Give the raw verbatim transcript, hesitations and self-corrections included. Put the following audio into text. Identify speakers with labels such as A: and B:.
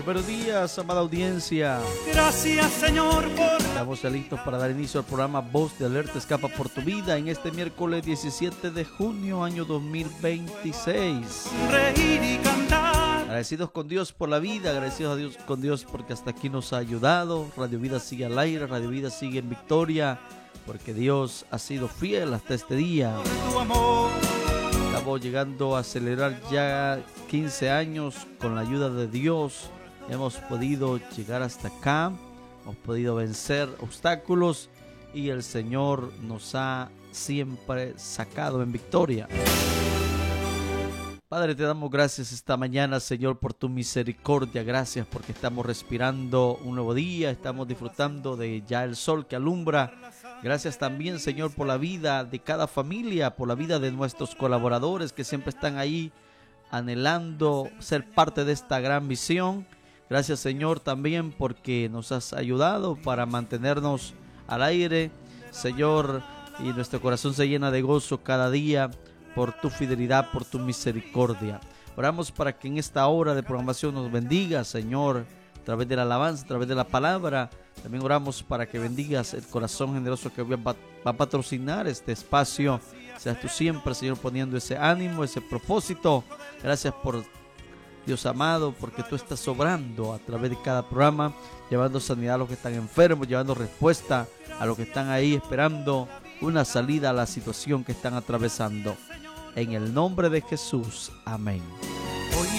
A: Buenos días, amada audiencia.
B: Gracias, Señor, por...
A: Estamos ya listos para dar inicio al programa Voz de Alerta Escapa por tu Vida en este miércoles diecisiete de junio, año dos mil veintiséis.
B: reír y cantar.
A: Agradecidos con Dios por la vida, agradecidos a Dios con Dios porque hasta aquí nos ha ayudado. Radio Vida sigue al aire, Radio Vida sigue en victoria, porque Dios ha sido fiel hasta este día.
B: Por tu amor.
A: Estamos llegando a celebrar ya quince años con la ayuda de Dios. Hemos podido llegar hasta acá, hemos podido vencer obstáculos y el Señor nos ha siempre sacado en victoria. Padre, te damos gracias esta mañana, Señor, por tu misericordia. Gracias porque estamos respirando un nuevo día, estamos disfrutando de ya el sol que alumbra. Gracias también, Señor, por la vida de cada familia, por la vida de nuestros colaboradores que siempre están ahí anhelando ser parte de esta gran misión. Gracias, Señor, también porque nos has ayudado para mantenernos al aire, Señor, y nuestro corazón se llena de gozo cada día por tu fidelidad, por tu misericordia. Oramos para que en esta hora de programación nos bendiga, Señor, a través de la alabanza, a través de la palabra. También oramos para que bendigas el corazón generoso que va a patrocinar este espacio. Seas tú siempre, Señor, poniendo ese ánimo, ese propósito. Gracias por Dios amado, porque tú estás obrando a través de cada programa, llevando sanidad a los que están enfermos, llevando respuesta a los que están ahí esperando una salida a la situación que están atravesando. En el nombre de Jesús, amén.